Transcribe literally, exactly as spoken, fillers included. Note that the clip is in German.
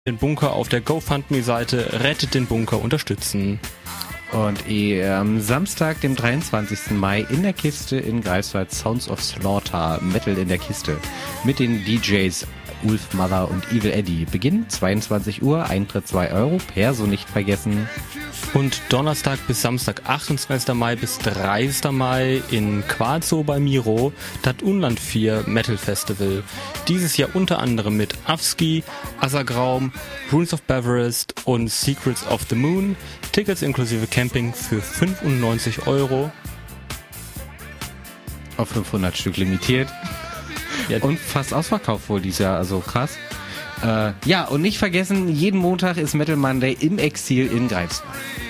den Bunker auf der GoFundMe-Seite Rettet den Bunker unterstützen. Und eh, am Samstag, dem dreiundzwanzigsten Mai, in der Kiste in Greifswald Sounds of Slaughter, Metal in der Kiste. Mit den D Js Ulf Mother und Evil Eddie. Beginn zweiundzwanzig Uhr, Eintritt zwei Euro, Perso nicht vergessen. Und Donnerstag bis Samstag, achtundzwanzigsten Mai bis dreißigsten Mai in Quarzo bei Miro, das Unland vier Metal Festival. Dieses Jahr unter anderem mit Afski, Assagraum, Runes of Beverest und Secrets of the Moon. Tickets inklusive Camping für fünfundneunzig Euro. Auf fünfhundert Stück limitiert. Ja. Und fast ausverkauft wohl dieses Jahr, also krass. Äh, ja, und nicht vergessen, jeden Montag ist Metal Monday im Exil in Greifswald.